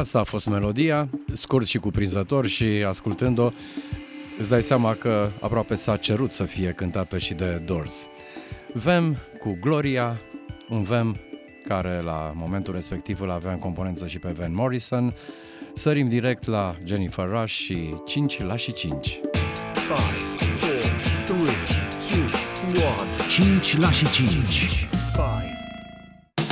Asta a fost melodia, scurt și cuprinzător, și ascultând-o îți dai seama că aproape s-a cerut să fie cântată și de Doors. Vem cu Gloria, un Vem care la momentul respectiv îl avea în componență și pe Van Morrison. Sărim direct la Jennifer Rush și 5 la și 5. 5, 4, 3, 2, 1. 5 la și 5.